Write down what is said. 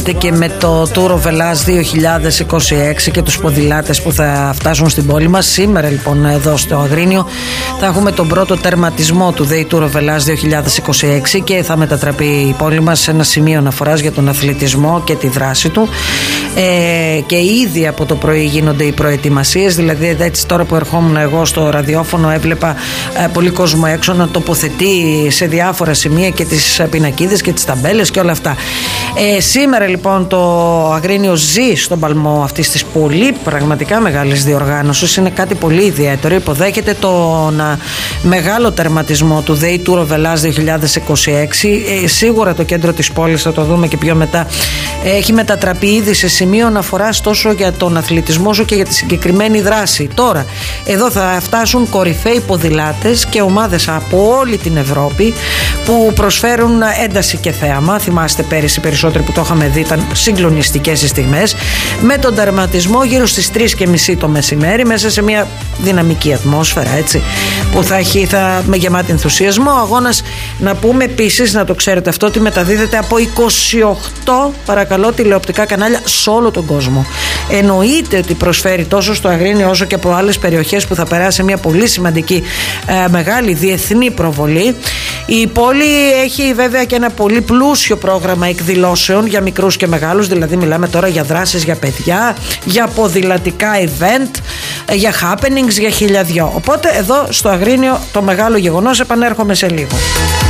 και με το Tour of Hellas 2026 και τους ποδηλάτες που θα φτάσουν στην πόλη μας. Σήμερα λοιπόν εδώ στο Αγρίνιο θα έχουμε τον πρώτο τερματισμό του Day Tour of Hellas 2026 και θα μετατραπεί η πόλη μας σε ένα σημείο αναφοράς για τον αθλητισμό και τη δράση του, και ήδη από το πρωί γίνονται οι προετοιμασίες. Δηλαδή έτσι τώρα που ερχόμουν εγώ στο ραδιόφωνο έβλεπα πολύ κόσμο έξω να τοποθετεί σε διάφορα σημεία και τις πινακίδες και τις ταμπέλες και όλα αυτά. Σήμερα λοιπόν το Αγρίνιο ζει στον παλμό αυτής της πολύ πραγματικά μεγάλης διοργάνωσης. Είναι κάτι πολύ ιδιαίτερο. Υποδέχεται τον μεγάλο τερματισμό του Day Tour of Hellas 2026. Σίγουρα το κέντρο της πόλης, θα το δούμε και πιο μετά, έχει μετατραπεί ήδη σε σημείο αναφοράς τόσο για τον αθλητισμό όσο και για τη συγκεκριμένη δράση. Τώρα εδώ θα φτάσουν κορυφαίοι ποδηλάτες και ομάδες από όλη την Ευρώπη που προσφέρουν ένταση και θέαμα. Θυμάστε πέρυσι περισσότεροι που το είχαμε δει, ήταν συγκλονιστικές οι στιγμές, με τον τερματισμό γύρω στις 3:30 το μεσημέρι, μέσα σε μια δυναμική ατμόσφαιρα, έτσι, που θα με γεμάτη ενθουσιασμό. Ο αγώνας, να πούμε επίσης, να το ξέρετε αυτό, ότι μεταδίδεται από 28 παρακαλώ τηλεοπτικά κανάλια σε όλο τον κόσμο. Εννοείται ότι προσφέρει τόσο στο Αγρίνιο όσο και από άλλες περιοχές που θα περάσει μια πολύ σημαντική μεγάλη διεθνή προβολή. Η πόλη έχει βέβαια και ένα πολύ πλούσιο πρόγραμμα εκδηλώσεων για μικρούς και μεγάλους, δηλαδή μιλάμε τώρα για δράσεις για παιδιά, για ποδηλατικά event, για happenings, για χιλιαδιό. Οπότε εδώ στο Αγρίνιο το μεγάλο γεγονός, επανέρχομαι σε λίγο.